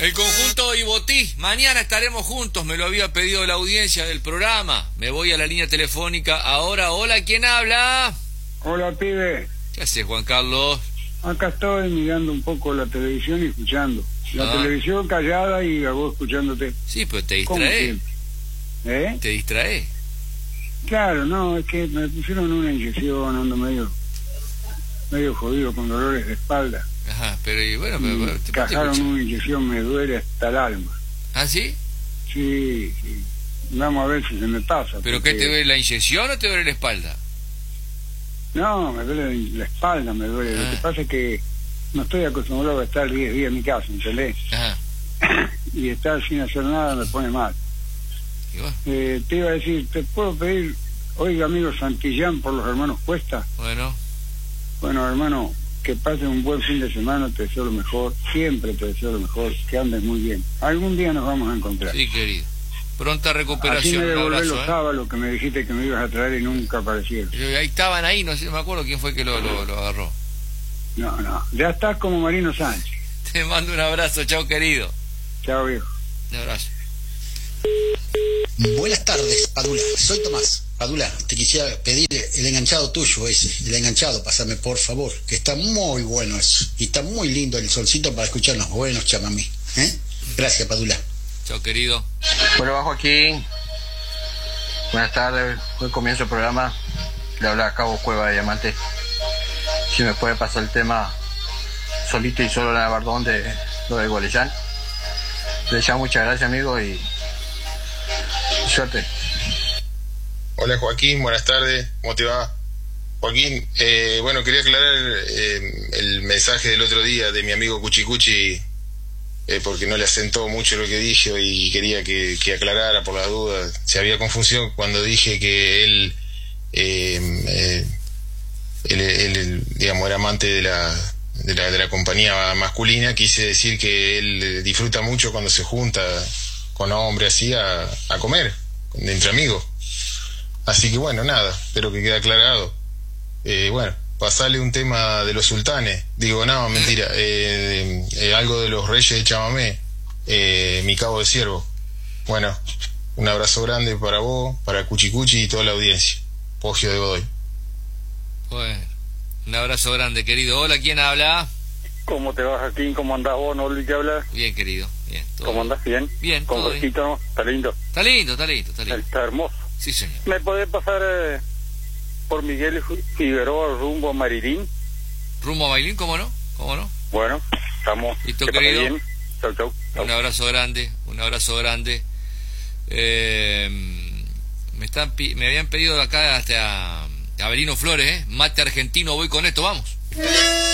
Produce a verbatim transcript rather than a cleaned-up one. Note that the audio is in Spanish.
El conjunto Ibotí, mañana estaremos juntos, me lo había pedido la audiencia del programa. Me voy a la línea telefónica ahora. Hola, ¿quién habla? Hola, pibe. ¿Qué haces, Juan Carlos? Acá estoy mirando un poco la televisión y escuchando. La Ah. televisión callada y a vos escuchándote. Sí, pero te ¿Cómo distrae. siempre? ¿Eh? Te distrae. Claro, no, es que me pusieron una inyección, ando medio medio jodido con dolores de espalda. Ajá, pero y bueno, pero, Y pero te cajaron escucha. una inyección, me duele hasta el alma. ¿Ah, sí? Sí, sí. Vamos a ver si se me pasa. ¿Pero porque- qué, te duele la inyección o te duele la espalda? No, me duele la espalda, me duele. Ah. Lo que pasa es que no estoy acostumbrado a estar diez días en mi casa, ¿entendés? Ajá. Y estar sin hacer nada me pone mal. Y bueno, Eh, te iba a decir, ¿te puedo pedir, oiga, amigo Santillán, por los hermanos Cuesta? bueno. Bueno, hermano, que pasen un buen fin de semana, te deseo lo mejor, siempre te deseo lo mejor, que andes muy bien. Algún día nos vamos a encontrar. Sí, querido. Pronta Así recuperación, me un devolvés abrazo, los ¿eh? sábados que me dijiste que me ibas a traer y nunca aparecieron. Yo- Ahí estaban ahí, no sé, no me acuerdo quién fue que lo, lo, lo agarró. No, no, ya estás como Marino Sánchez. Te mando un abrazo, chao, querido. Chao, viejo. Un abrazo. Buenas tardes, Padula. Soy Tomás. Padula, te quisiera pedir el enganchado tuyo ese, el enganchado, pásame por favor, que está muy bueno eso. Y está muy lindo el solcito para escuchar los buenos chamamé. ¿Eh? Gracias, Padula. Chao, querido. Bueno, va Joaquín. Buenas tardes. Hoy comienzo el programa. Le habla Cabo Cueva de Diamante. Si me puede pasar el tema solito y solo la Bardón de lo de Golellán. Le deseo muchas gracias, amigo, y suerte. Hola Joaquín, buenas tardes, ¿cómo te va? Joaquín, eh, bueno, quería aclarar eh, el mensaje del otro día de mi amigo Cuchicuchi, eh, porque no le asentó mucho lo que dije y quería que, que aclarara por la duda. Si había confusión cuando dije que él, eh, eh, él, él, él, digamos, era amante de la, de la, de la compañía masculina, quise decir que él disfruta mucho cuando se junta con hombres así a, a comer, entre amigos. Así que bueno, nada, espero que quede aclarado. Eh, bueno, pasarle un tema de los sultanes. Digo, no, mentira. Eh, eh, algo de los reyes de chamamé. Eh, mi cabo de ciervo. Bueno, un abrazo grande para vos, para Cuchicuchi y toda la audiencia. Pogio de Godoy. Bueno, un abrazo grande, querido. Hola, ¿quién habla? ¿Cómo te vas, Joaquín? ¿Cómo andás vos? ¿No olvides hablar? Bien, querido. Bien. todo ¿Cómo andás? ¿Bien? Bien, Con todo bien. fresquito, ¿no? Está lindo. Está lindo, está lindo, está lindo. Está hermoso. Sí, señor. ¿Me podés pasar eh, por Miguel Figueroa rumbo a Marirín? ¿Rumbo a Bailín? ¿Cómo no? ¿Cómo no? Bueno, estamos. Listo, que pase querido. bien. Chau, chau. Chau. Un abrazo grande, un abrazo grande. Eh, me están pi- me habían pedido acá hasta Avelino Flores, ¿eh? Mate argentino, voy con esto, vamos.